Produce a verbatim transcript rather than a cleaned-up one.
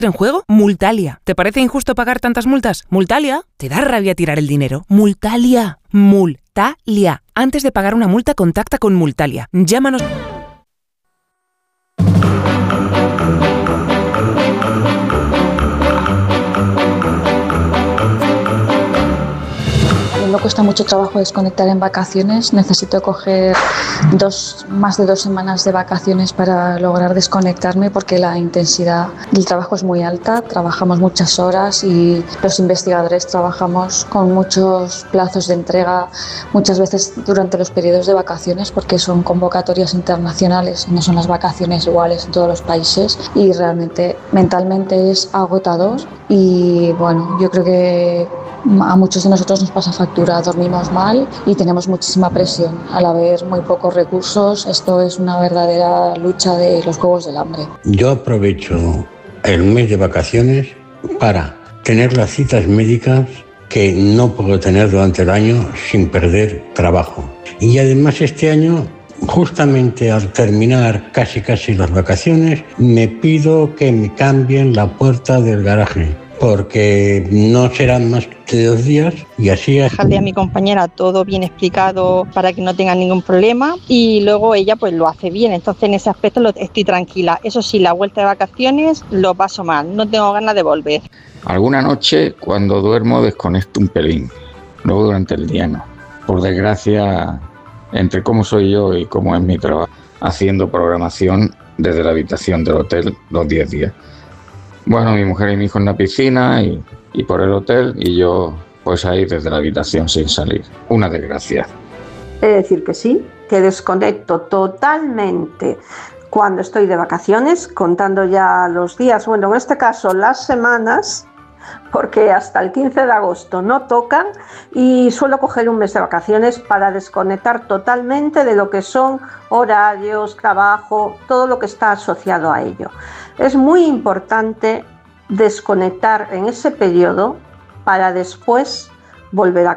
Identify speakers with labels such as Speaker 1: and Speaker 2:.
Speaker 1: en juego? Multalia. ¿Te parece injusto pagar tantas multas? Multalia. ¿Te da rabia tirar el dinero? Multalia. Multalia. Antes de pagar una multa, contacta con Multalia. Llámanos.
Speaker 2: Me cuesta mucho trabajo desconectar en vacaciones. Necesito coger dos, más de dos semanas de vacaciones para lograr desconectarme porque la intensidad del trabajo es muy alta. Trabajamos muchas horas y los investigadores trabajamos con muchos plazos de entrega, muchas veces durante los periodos de vacaciones porque son convocatorias internacionales, no son las vacaciones iguales en todos los países y realmente mentalmente es agotador y bueno, yo creo que a muchos de nosotros nos pasa factura, dormimos mal y tenemos muchísima presión. Al haber muy pocos recursos, esto es una verdadera lucha de los juegos del hambre.
Speaker 3: Yo aprovecho el mes de vacaciones para tener las citas médicas que no puedo tener durante el año sin perder trabajo. Y además este año, justamente al terminar casi casi las vacaciones, me pido que me cambien la puerta del garaje, porque no serán más de dos días y así...
Speaker 4: Dejarle a mi compañera todo bien explicado para que no tenga ningún problema y luego ella pues lo hace bien, entonces en ese aspecto lo, estoy tranquila. Eso sí, la vuelta de vacaciones lo paso mal, no tengo ganas de volver.
Speaker 5: Alguna noche cuando duermo desconecto un pelín, luego durante el día no. Por desgracia, entre cómo soy yo y cómo es mi trabajo, haciendo programación desde la habitación del hotel los diez días. Bueno, mi mujer y mi hijo en la piscina y, y por el hotel y yo pues ahí desde la habitación sin salir. Una desgracia.
Speaker 6: He de decir que sí, que desconecto totalmente cuando estoy de vacaciones, contando ya los días, bueno, en este caso las semanas, porque hasta el quince de agosto no tocan y suelo coger un mes de vacaciones para desconectar totalmente de lo que son horarios, trabajo, todo lo que está asociado a ello. Es muy importante desconectar en ese periodo para después volver a